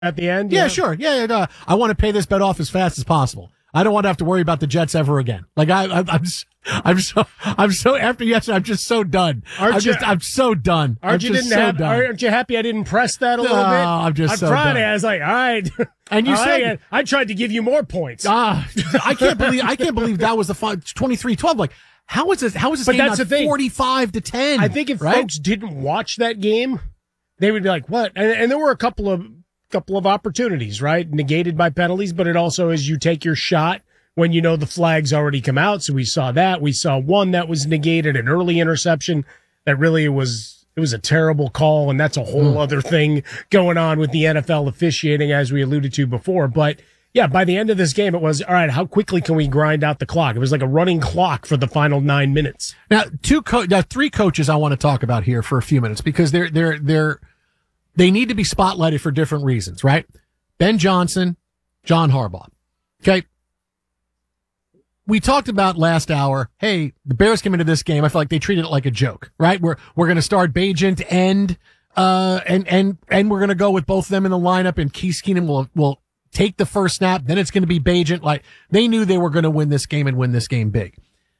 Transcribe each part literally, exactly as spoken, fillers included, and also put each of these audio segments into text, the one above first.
at the end? Yeah, yeah? sure. Yeah, yeah no, I want to pay this bet off as fast as possible. I don't want to have to worry about the Jets ever again. Like I, I I'm, I'm so, I'm so after yesterday. I'm just so done. Aren't I'm you, just, I'm so done. Aren't I'm you just didn't so have? done. Aren't you happy I didn't press that a little No, bit? I'm just On so Friday, done. I was like, all right. And you all said right, I tried to give you more points. Ah, I can't believe, I can't believe that was the twenty-three twelve. Like, how is this? How is this But game that's not the thing. forty-five to ten? I think if right? folks didn't watch that game, they would be like, "What?" And, and there were a couple of couple of opportunities, right, negated by penalties. But it also is you take your shot when you know the flag's already come out. So we saw that. We saw one that was negated, an early interception that really was it was a terrible call, and that's a whole mm. other thing going on with the N F L officiating, as we alluded to before. But yeah, by the end of this game, it was, all right, how quickly can we grind out the clock? It was like a running clock for the final nine minutes. Now, two co- now, three coaches I want to talk about here for a few minutes because they're, they're, they're, they need to be spotlighted for different reasons, right? Ben Johnson, John Harbaugh. Okay. We talked about last hour. Hey, the Bears came into this game. I feel like they treated it like a joke, right? We're, we're going to start Bagent and, uh, and, and, and we're going to go with both of them in the lineup, and Case Keenum will, will, take the first snap, then it's going to be Bagent. Like, they knew they were going to win this game and win this game big.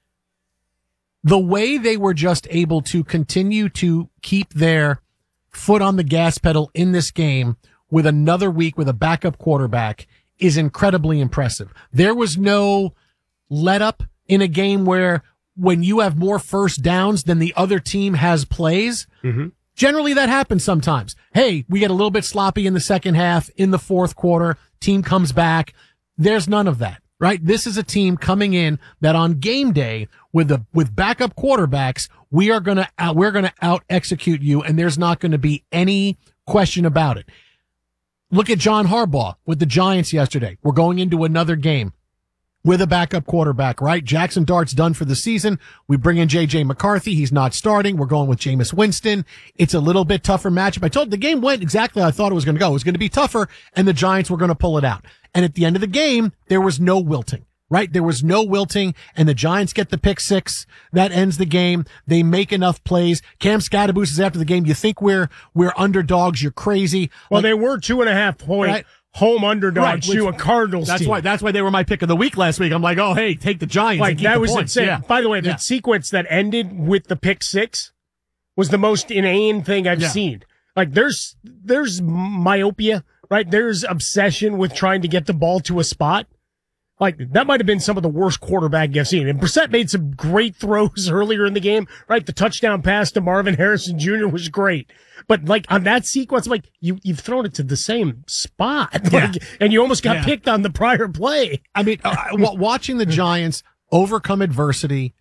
The way they were just able to continue to keep their foot on the gas pedal in this game with another week with a backup quarterback is incredibly impressive. There was no let up in a game where when you have more first downs than the other team has plays, mm-hmm. Generally, that happens sometimes. Hey, we get a little bit sloppy in the second half, in the fourth quarter, team comes back. There's none of that, right? This is a team coming in that on game day with the, with backup quarterbacks, we are going to out, we're going to out execute you, and there's not going to be any question about it. Look at John Harbaugh with the Giants yesterday. We're going into another game with a backup quarterback, right? Jackson Dart's done for the season. We bring in J J McCarthy. He's not starting. We're going with Jameis Winston. It's a little bit tougher matchup. I told you the game went exactly how I thought it was going to go. It was going to be tougher, and the Giants were going to pull it out. And at the end of the game, there was no wilting, right? There was no wilting, and the Giants get the pick six. That ends the game. They make enough plays. Cam Scatterboos is after the game. You think we're, we're underdogs. You're crazy. Well, like, they were two and a half point. Right? Home underdogs right, to a Cardinals that's team. why that's why they were my pick of the week last week. I'm like, oh hey, take the Giants. Like and keep that the was points. insane. Yeah. By the way, yeah. the sequence that ended with the pick six was the most inane thing I've yeah. seen. Like there's there's myopia, right? There's obsession with trying to get the ball to a spot. Like, that might have been some of the worst quarterback I've seen. And Brissett made some great throws earlier in the game, right? The touchdown pass to Marvin Harrison Junior was great. But, like, on that sequence, I'm like, you, you've thrown it to the same spot. Like, yeah. And you almost got yeah. picked on the prior play. I mean, uh, watching the Giants overcome adversity,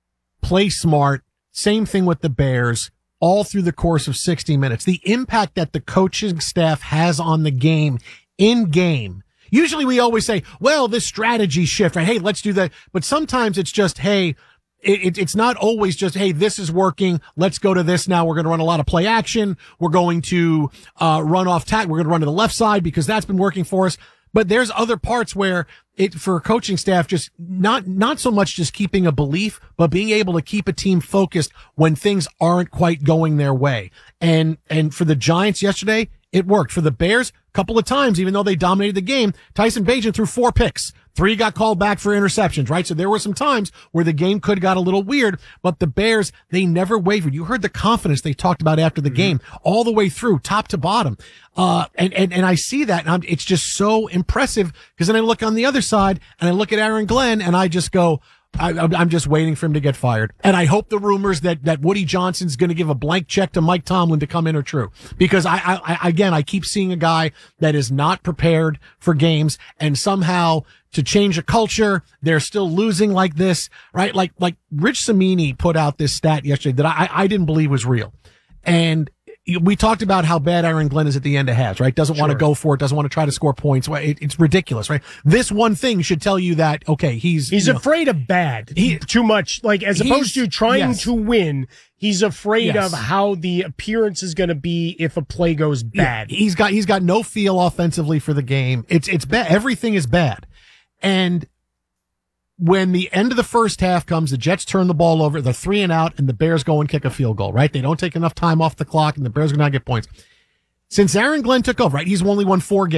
play smart, same thing with the Bears, all through the course of sixty minutes. The impact that the coaching staff has on the game, in game. Usually we always say, well, this strategy shift, right? Hey, let's do that. But sometimes it's just, hey, it, it's not always just, hey, this is working. Let's go to this now. We're going to run a lot of play action. We're going to uh run off tack. We're going to run to the left side because that's been working for us. But there's other parts where it, for a coaching staff, just not, not so much just keeping a belief, but being able to keep a team focused when things aren't quite going their way. And, and for the Giants yesterday, it worked. For the Bears, a couple of times, even though they dominated the game, Tyson Bagent threw four picks. Three got called back for interceptions, right? So there were some times where the game could have got a little weird, but the Bears, they never wavered. You heard the confidence they talked about after the mm-hmm. game, all the way through, top to bottom. Uh, and, and, and I see that, and I'm, it's just so impressive, because then I look on the other side, and I look at Aaron Glenn, and I just go, I, I'm just waiting for him to get fired. And I hope the rumors that, that Woody Johnson's going to give a blank check to Mike Tomlin to come in are true. Because I, I, I, again, I keep seeing a guy that is not prepared for games, and somehow to change a culture, they're still losing like this, right? Like, like Rich Cimini put out this stat yesterday that I, I didn't believe was real. And we talked about how bad Aaron Glenn is at the end of halves, right? Doesn't sure. want to go for it, doesn't want to try to score points. It, it's ridiculous, right? This one thing should tell you that, okay, he's... He's afraid know, of bad he, too much. Like, as opposed to trying yes. to win, he's afraid yes. of how the appearance is going to be if a play goes bad. Yeah, he's got, he's got no feel offensively for the game. It's, it's bad. Everything is bad. And when the end of the first half comes, the Jets turn the ball over, they're three and out, and the Bears go and kick a field goal, right? They don't take enough time off the clock, and the Bears are going to get points. Since Aaron Glenn took over, right? He's only won four games.